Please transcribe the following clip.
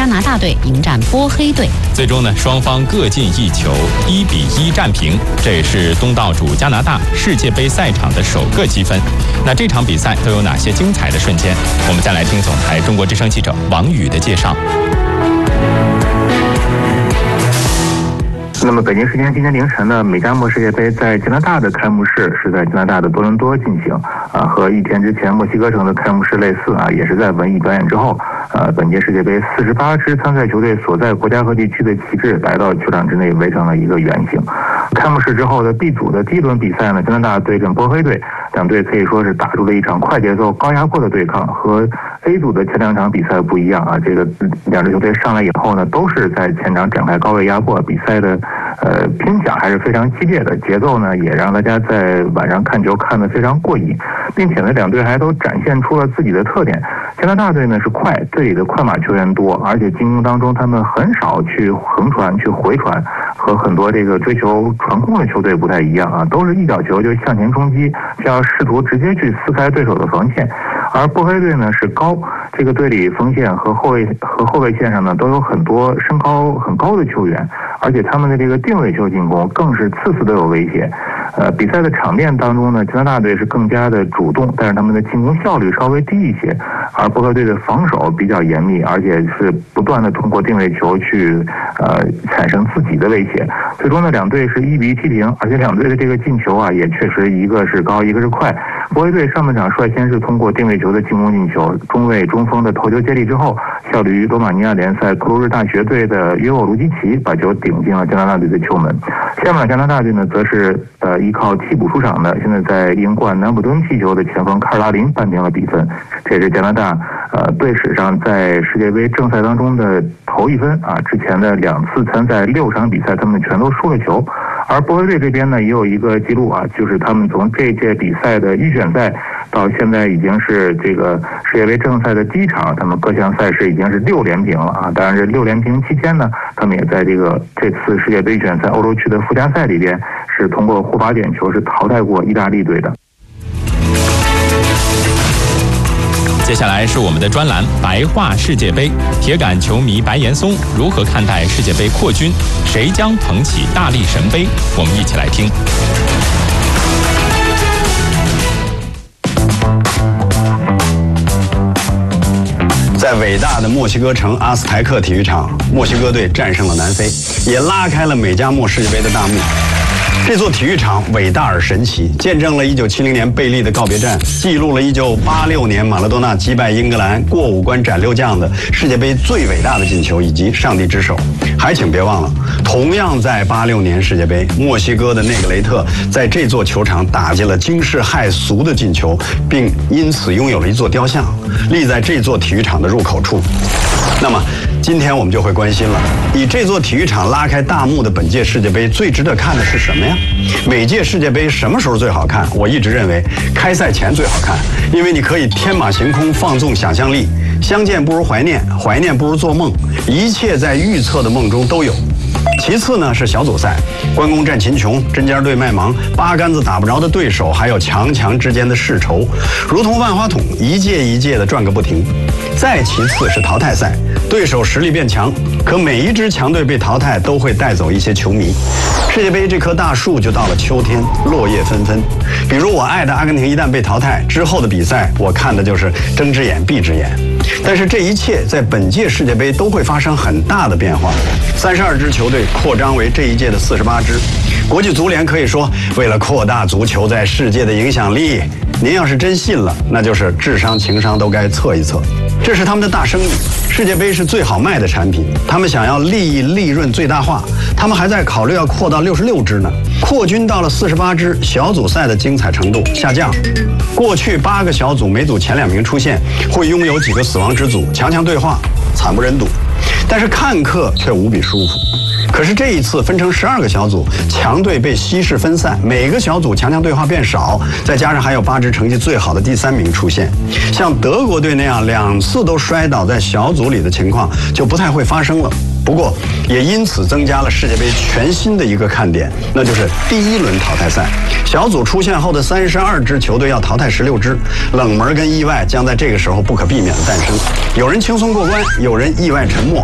拿大队迎战波黑队。 最终呢，双方各进一球，1-1战平，这也是东道主加拿大世界杯赛场的首个积分。那这场比赛都有哪些精彩的瞬间？我们再来听总台中国之声记者王宇的介绍。 那么，北京时间今天凌晨呢，美加墨世界杯在加拿大的开幕式是在加拿大的多伦多进行，和一天之前墨西哥城的开幕式类似也是在文艺表演之后，本届世界杯48支参赛球队所在国家和地区的旗帜来到球场之内，围成了一个圆形。开幕式之后的 B 组的第一轮比赛呢，加拿大对阵波黑队，两队可以说是打出了一场快节奏、高压迫的对抗。和 A 组的前两场比赛不一样这个两支球队上来以后呢，都是在前场展开高位压迫，比赛的拼抢还是非常激烈的，节奏呢也让大家在晚上看球看得非常过瘾，并且呢两队还都展现出了自己的特点。加拿大队呢是快，队里的快马球员多，而且进攻当中他们很少去横传、去回传，和很多这个追求传控的球队不太一样都是一脚球就向前冲击，就要试图直接去撕开对手的防线。而波黑队呢是高，这个队里锋线和后卫线上呢都有很多身高很高的球员，而且他们的这个定位球进攻更是次次都有威胁。比赛的场面当中呢，加拿大队是更加的主动，但是他们的进攻效率稍微低一些，而波黑队的防守比较严密，而且是不断的通过定位球去产生自己的威胁。最终呢，两队是1-1踢平，而且两队的这个进球也确实一个是高，一个是快。波黑队上半场率先是通过定位球的进攻进球，中卫中锋的头球接力之后，效力于罗马尼亚联赛克鲁日大学队的约沃卢基奇把球顶进了加拿大队的球门。下半场加拿大队呢，则是依靠替补出场的现在在英冠南普敦踢球的前锋卡尔拉林扳平了比分，这也是加拿大队史上在世界杯正赛当中的头一分之前的2次参赛6场比赛他们全都输了球。而波黑队这边呢也有一个记录就是他们从这届比赛的预选赛到现在已经是这个世界杯正赛的第一场，他们各项赛事已经是6连平了当然这6连平期间呢，他们也在这次世界杯预选赛欧洲区的附加赛里边是通过互罚点球是淘汰过意大利队的。 接下来是我们的专栏白话世界杯，铁杆球迷白岩松如何看待世界杯扩军？谁将捧起大力神杯？我们一起来听。 在伟大的墨西哥城阿斯台克体育场，墨西哥队战胜了南非，也拉开了美加墨世界杯的大幕。这座体育场伟大而神奇，见证了1970年贝利的告别战，记录了1986年马拉多纳击败英格兰过五关斩六将的世界杯最伟大的进球，以及上帝之手。还请别忘了，同样在86年世界杯，墨西哥的内格雷特在这座球场打进了惊世骇俗的进球，并因此拥有了一座雕像，立在这座体育场的入口处。那么今天我们就会关心了，以这座体育场拉开大幕的本届世界杯最值得看的是什么呀？每届世界杯什么时候最好看？我一直认为开赛前最好看，因为你可以天马行空，放纵想象力，相见不如怀念，怀念不如做梦，一切在预测的梦中都有。其次呢是小组赛，关公战秦琼，针尖对麦芒，八竿子打不着的对手，还有强之间的世仇，如同万花筒，一届一届的转个不停。再其次是淘汰赛，对手实力变强，可每一支强队被淘汰都会带走一些球迷。世界杯这棵大树就到了秋天，落叶纷纷。比如我爱的阿根廷一旦被淘汰之后的比赛，我看的就是睁只眼闭只眼。但是这一切在本届世界杯都会发生很大的变化，32支球队扩张为这一届的48支。国际足联可以说，为了扩大足球在世界的影响力，您要是真信了，那就是智商情商都该测一测。这是他们的大生意，世界杯是最好卖的产品，他们想要利润最大化，他们还在考虑要扩到66支呢。扩军到了48支，小组赛的精彩程度下降。过去8个小组，每组前2名出现，会拥有几个死亡之组，强对话，惨不忍睹。但是看客却无比舒服。可是这一次分成12个小组，强队被稀释分散，每个小组强对话变少，再加上还有8支成绩最好的第3名出现，像德国队那样2次都摔倒在小组里的情况就不太会发生了。不过也因此增加了世界杯全新的一个看点，那就是第1轮淘汰赛。小组出现后的32支球队要淘汰16支，冷门跟意外将在这个时候不可避免的诞生。有人轻松过关，有人意外沉没。